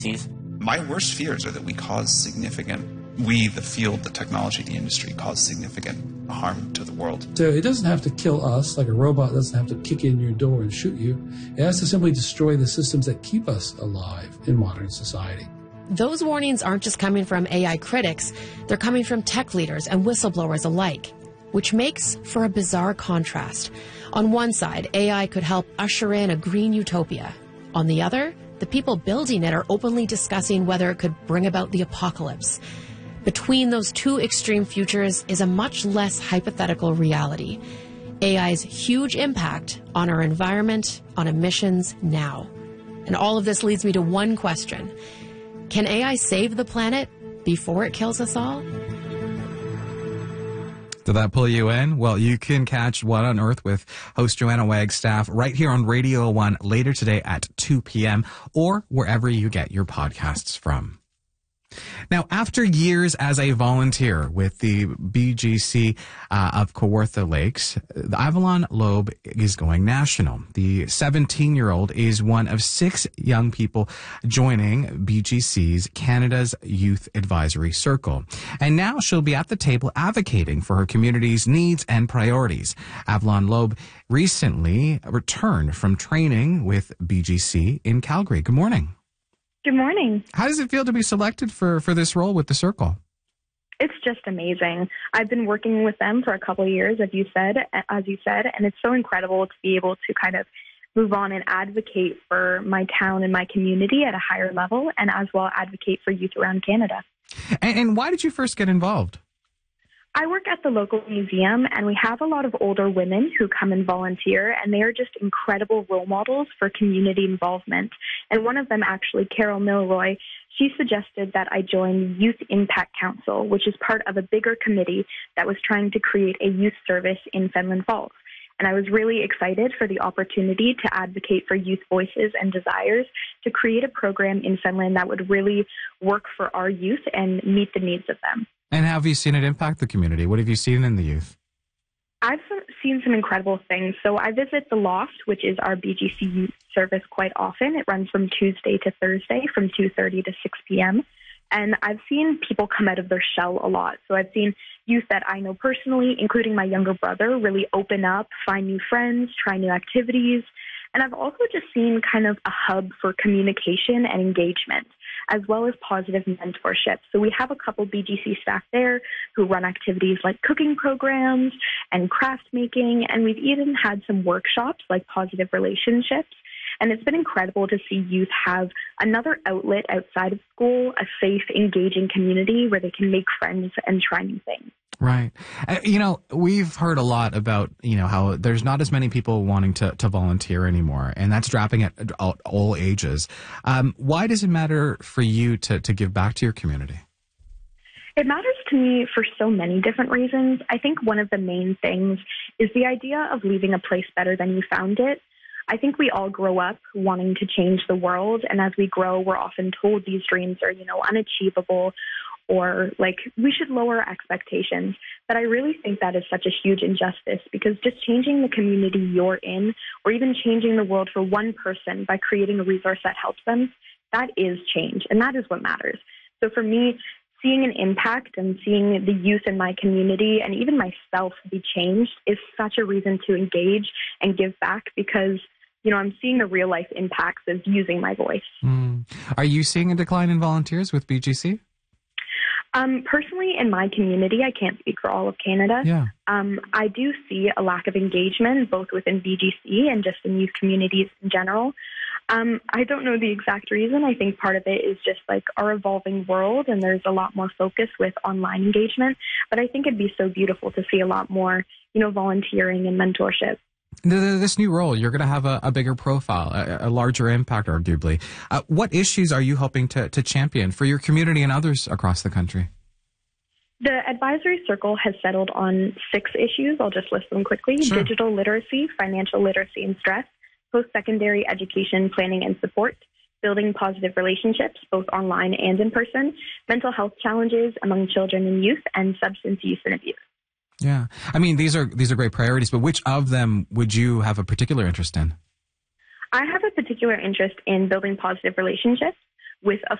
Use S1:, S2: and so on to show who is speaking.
S1: My worst fears are that we, the field, the technology, the industry, cause significant harm to the world.
S2: So it doesn't have to kill us, like a robot doesn't have to kick in your door and shoot you. It has to simply destroy the systems that keep us alive in modern society.
S3: Those warnings aren't just coming from AI critics, they're coming from tech leaders and whistleblowers alike, which makes for a bizarre contrast. On one side, AI could help usher in a green utopia. On the other, the people building it are openly discussing whether it could bring about the apocalypse. Between those two extreme futures is a much less hypothetical reality. AI's huge impact on our environment, on emissions now. And all of this leads me to one question. Can AI save the planet before it kills us all?
S4: Did that pull you in? Well, you can catch What on Earth with host Joanna Wagstaff right here on Radio 1 later today at 2 p.m. or wherever you get your podcasts from. Now, after years as a volunteer with the BGC of Kawartha Lakes, the Avalon Loeb is going national. The 17-year-old is one of 6 young people joining BGC's Canada's Youth Advisory Circle. And now she'll be at the table advocating for her community's needs and priorities. Avalon Loeb recently returned from training with BGC in Calgary. Good morning.
S5: Good morning.
S4: How does it feel to be selected for this role with the Circle?
S5: It's just amazing. I've been working with them for a couple of years, as you said, and it's so incredible to be able to kind of move on and advocate for my town and my community at a higher level, and as well advocate for youth around Canada.
S4: And why did you first get involved?
S5: I work at the local museum, and we have a lot of older women who come and volunteer, and they are just incredible role models for community involvement. And one of them, actually, Carol Milroy, she suggested that I join Youth Impact Council, which is part of a bigger committee that was trying to create a youth service in Fenelon Falls. And I was really excited for the opportunity to advocate for youth voices and desires to create a program in Fenelon that would really work for our youth and meet the needs of them.
S4: And how have you seen it impact the community? What have you seen in the youth?
S5: I've seen some incredible things. So I visit the Loft, which is our BGC youth service, quite often. It runs from Tuesday to Thursday from 2:30 to 6 p.m. And I've seen people come out of their shell a lot. So I've seen youth that I know personally, including my younger brother, really open up, find new friends, try new activities. And I've also just seen kind of a hub for communication and engagement, as well as positive mentorship. So we have a couple BGC staff there who run activities like cooking programs and craft making, and we've even had some workshops like positive relationships. And it's been incredible to see youth have another outlet outside of school, a safe, engaging community where they can make friends and try new things.
S4: Right. We've heard a lot about, how there's not as many people wanting to volunteer anymore, and that's dropping at all ages. Why does it matter for you to give back to your community?
S5: It matters to me for so many different reasons. I think one of the main things is the idea of leaving a place better than you found it. I think we all grow up wanting to change the world, and as we grow, we're often told these dreams are, unachievable, or like we should lower our expectations. But I really think that is such a huge injustice, because just changing the community you're in, or even changing the world for one person by creating a resource that helps them, that is change, and that is what matters. So for me, seeing an impact and seeing the youth in my community and even myself be changed is such a reason to engage and give back, because I'm seeing the real life impacts of using my voice.
S4: Are you seeing a decline in volunteers with BGC?
S5: Personally, in my community, I can't speak for all of Canada.
S4: Yeah.
S5: I do see a lack of engagement, both within BGC and just in youth communities in general. I don't know the exact reason. I think part of it is just like our evolving world, and there's a lot more focus with online engagement. But I think it'd be so beautiful to see a lot more, volunteering and mentorship.
S4: This new role, you're going to have a bigger profile, a larger impact, arguably. What issues are you hoping to champion for your community and others across the country?
S5: The advisory circle has settled on 6 issues. I'll just list them quickly.
S4: Sure.
S5: Digital literacy, financial literacy and stress, post-secondary education planning and support, building positive relationships, both online and in person, mental health challenges among children and youth, and substance use and abuse.
S4: Yeah. I mean, these are great priorities, but which of them would you have a particular interest in?
S5: I have a particular interest in building positive relationships, with a